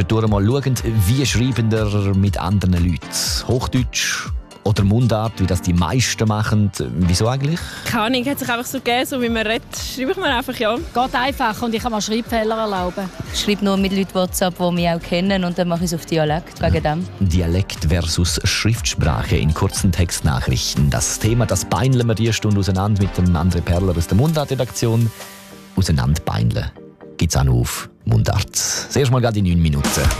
zwischendurch mal schauen, wie schreiben ihr mit anderen Leuten? Hochdeutsch oder Mundart, wie das die meisten machen? Wieso eigentlich? Keine Ahnung, hat sich einfach so gegeben, so wie man redet, schreibe ich mir einfach ja. Geht einfach und ich kann mir Schreibfehler erlauben. Ich schreibe nur mit Leuten WhatsApp, die mich auch kennen, und dann mache ich es auf Dialekt, wegen dem. Dialekt versus Schriftsprache in kurzen Textnachrichten. Das Thema, das beineln wir diese Stunde auseinander mit dem André Perler aus der Mundart-Redaktion. Auseinander beineln gibt's auch noch auf Mundart. Zuerst mal gerade in 9 Minuten.